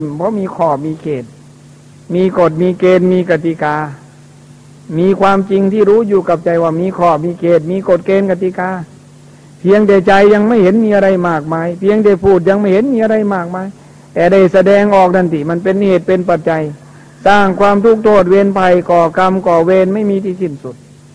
เพราะมีขอบมีเขตมีกฎมีเกณฑ์มีกติกามีความจริงที่รู้อยู่กับใจว่ามีขอบมีเขตมีกฎเกณฑ์กติกาเพียงแต่ใจยังไม่เห็นมีอะไรมากมายเพียงแต่พูดยังไม่เห็นมีอะไรมากมายแต่ได้แสดงออกทันทีมันเป็นเหตุเป็นปัจจัยสร้างความทุกข์โทษเวรภัยก่อกรรมก่อเวรไม่มีที่สิ้นสุด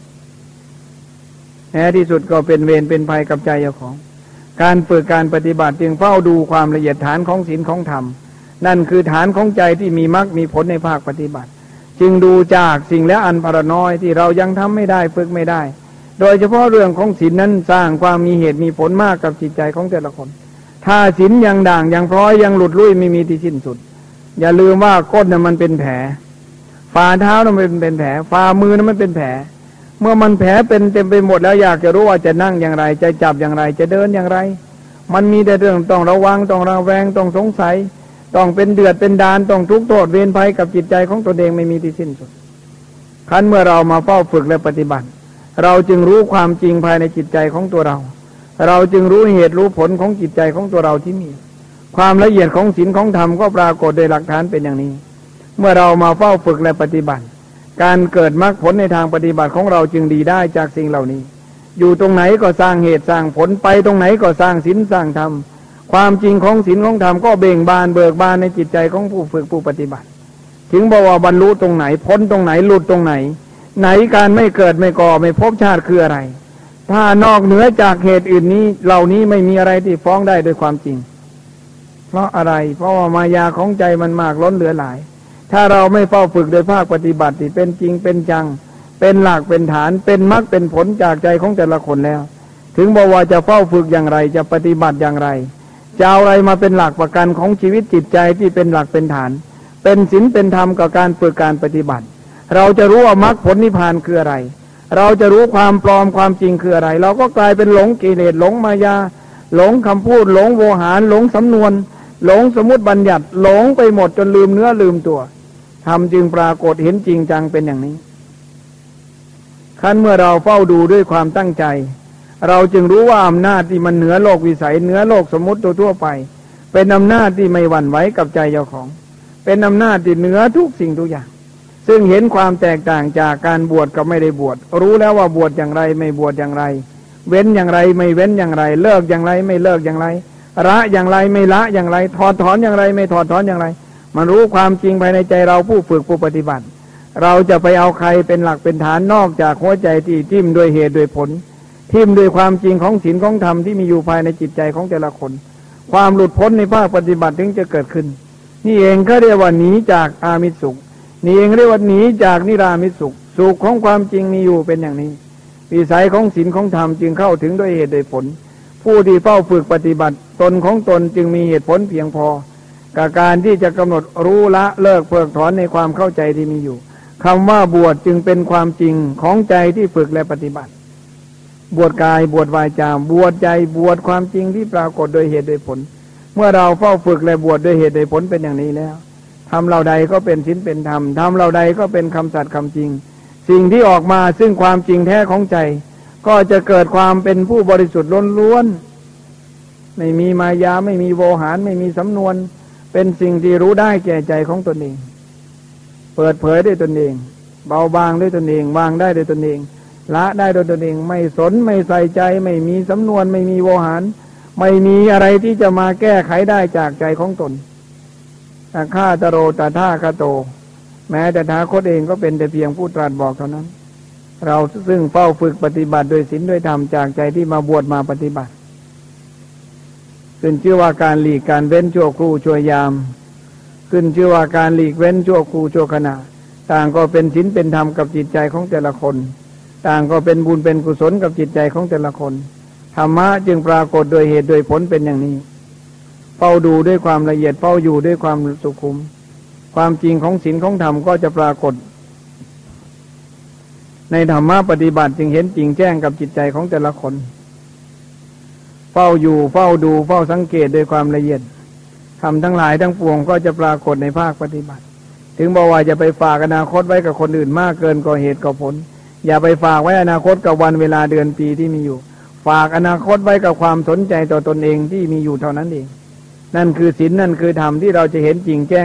แท้ที่สุดก็เป็นเวรเป็นภัยกับใจเจ้าของการฝึกการปฏิบัติจึงเฝ้าดูความละเอียดฐานของศีลของธรรมนั่นคือฐานของใจที่มีมรรคมีผลในภาคปฏิบัติจึงดูจากสิ่งและอันพรน้อยที่เรายังทำไม่ได้ฝึกไม่ได้โดยเฉพาะเรื่องของศีลนั้นสร้างความมีเหตุมีผลมากกับจิตใจของแต่ละคนถ้าศีลยังด่างยังพร้อยยังหลุดลุ่ยไม่มีที่สิ้นสุดอย่าลืมว่าก้นน่ะมันเป็นแผลฝ่าเท้าน่ะมันเป็นแผลฝ่ามือน่ะมันเป็นแผลเมื่อมันแผลเป็นเต็มไปหมดแล้วอยากจะรู้ว่าจะนั่งอย่างไรจะจับอย่างไรจะเดินอย่างไรมันมีแต่เรื่องต้องระวังต้องระแวงต้องสงสัยต้องเป็นเดือดเป็นดานต้องทุกข์โทษเวรภัยกับจิตใจของตนเองไม่มีที่สิ้นสุดขั้นเมื่อเรามาเฝ้าฝึกและปฏิบัติเราจึงรู้ความจริงภายในจิตใจของตัวเราเราจึงรู้เหตุรู้ผลของจิตใจของตัวเราที่มีความละเอียดของศีลของธรรมก็ปรากฏโดยหลักฐานเป็นอย่างนี้เมื่อเรามาเฝ้าฝึกและปฏิบัติการเกิดมรรคผลในทางปฏิบัติของเราจึงดีได้จากสิ่งเหล่านี้อยู่ตรงไหนก็สร้างเหตุสร้างผลไปตรงไหนก็สร้างศีลสร้างธรรมความจริงของศีลของธรรมก็เบ่งบานเบิกบานในจิตใจของผู้ฝึกผู้ปฏิบัติถึงบอกว่าบรรลุตรงไหนพ้นตรงไหนหลุดตรงไหนไหนการไม่เกิดไม่ก่อไม่พบชาติคืออะไรถ้านอกเหนือจากเหตุอื่นนี้เหล่านี้ไม่มีอะไรที่ฟ้องได้โดยความจริงเพราะอะไรเพราะว่ามายาของใจมันมากล้นเหลือหลายถ้าเราไม่เฝ้าฝึกโดยภาคปฏิบัติที่เป็นจริงเป็นจังเป็นหลักเป็นฐานเป็นมรรคเป็นผลจากใจของแต่ละคนแล้วถึงบอกว่าจะเฝ้าฝึกอย่างไรจะปฏิบัติอย่างไรจะเอาอะไรมาเป็นหลักประกันของชีวิตจิตใจที่เป็นหลักเป็นฐานเป็นศีลเป็นธรรมกับการฝึกการปฏิบัติเราจะรู้ว่ามรรคผลนิพพานคืออะไรเราจะรู้ความปลอมความจริงคืออะไรเราก็กลายเป็นหลงกิเลสหลงมายาหลงคำพูดหลงโวหารหลงสำนวนหลงสมมุติบัญญัติหลงไปหมดจนลืมเนื้อลืมตัวธรรมจึงปรากฏเห็นจริงจังเป็นอย่างนี้ขั้นเมื่อเราเฝ้าดูด้วยความตั้งใจเราจึงรู้ว่าอำนาจที่มันเหนือโลกวิสัยเหนือโลกสมมุติทั่วไปเป็นอำนาจที่ไม่หวั่นไหวกับใจเจ้าของเป็นอำนาจที่เหนือทุกสิ่งทุกอย่างซึ่งเห็นความแตกต่างจากการบวชกับไม่ได้บวชรู้แล้วว่าบวชอย่างไรไม่บวชอย่างไรเว้นอย่างไรไม่เว้นอย่างไรเลิกอย่างไรไม่เลิกอย่างไรละอย่างไรไม่ละอย่างไรถอดถอนอย่างไรไม่ถอดถอนอย่างไรมันรู้ความจริงภายในใจเราผู้ฝึกผู้ปฏิบัติเราจะไปเอาใครเป็นหลักเป็นฐานนอกจากหัวใจที่ทิ่มด้วยเหตุด้วยผลทิ่มด้วยความจริงของศีลของธรรมที่มีอยู่ภายในจิตใจของแต่ละคนความหลุดพ้นในภาคปฏิบัติถึงจะเกิดขึ้นนี่เองเขาเรียกว่าหนีจากอามิสสุขนี่เองเรียกว่าหนีจากนิรามิสสุขสุขของความจริงมีอยู่เป็นอย่างนี้วิสัยของศีลของธรรมจึงเข้าถึงด้วยเหตุด้วยผลผู้ที่เฝ้าฝึกปฏิบัติตนของตนจึงมีเหตุผลเพียงพอกับการที่จะกำหนดรู้ละเลิกเพิกถอนในความเข้าใจที่มีอยู่คำว่าบวชจึงเป็นความจริงของใจที่ฝึกและปฏิบัติบวชกายบวชวาจาบวชใจบวชความจริงที่ปรากฏโดยเหตุโดยผลเมื่อเราเฝ้าฝึกและบวชโดยเหตุโดยผลเป็นอย่างนี้แล้วทำเราใดก็เป็นศีลเป็นธรรมทำเราใดก็เป็นคำสัตย์คำจริงสิ่งที่ออกมาซึ่งความจริงแท้ของใจก็จะเกิดความเป็นผู้บริสุทธิ์ล้วนๆไม่มีมายาไม่มีโวหารไม่มีสำนวนเป็นสิ่งที่รู้ได้แก่ใจของตนเองเปิดเผยด้วยตนเองเบาบางด้วยตนเองวางได้ด้วยตนเองละได้ด้วยตนเองไม่สนไม่ใส่ใจไม่มีสำนวนไม่มีโวหารไม่มีอะไรที่จะมาแก้ไขได้จากใจของตนแต่ข้าตโรตถาคโตแม้แต่ทาคตเองก็เป็นแต่เพียงผู้ตรัสบอกเท่านั้นเราซึ่งเฝ้าฝึกปฏิบัติโดยศีลด้วยธรรมจากใจที่มาบวชมาปฏิบัติขึ้นชื่อว่าการหลีกการเว้นชั่วครู่ชั่วยามขึ้นชื่อว่าการหลีกเว้นชั่วครู่ชั่วขณะต่างก็เป็นศีลเป็นธรรมกับจิตใจของแต่ละคนต่างก็เป็นบุญเป็นกุศลกับจิตใจของแต่ละคนธรรมะจึงปรากฏโดยเหตุโดยผลเป็นอย่างนี้เฝ้าดูด้วยความละเอียดเฝ้าอยู่ด้วยความสุขุมความจริงของศีลของธรรมก็จะปรากฏในธรรมะปฏิบัติจึงเห็นจริงแจ้งกับจิตใจของแต่ละคนเฝ้าอยู่เฝ้าดูเฝ้าสังเกตด้วยความละเอียดทำทั้งหลายทั้งปวงก็จะปรากฏในภาคปฏิบัติถึงบอกว่าจะไปฝากอนาคตไว้กับคนอื่นมากเกินกว่าเหตุกว่าผลอย่าไปฝากไว้อนาคตกับวันเวลาเดือนปีที่มีอยู่ฝากอนาคตไว้กับความสนใจต่อตนเองที่มีอยู่เท่านั้นเองนั่นคือศีลนั่นคือธรรมที่เราจะเห็นจริงแจ้ง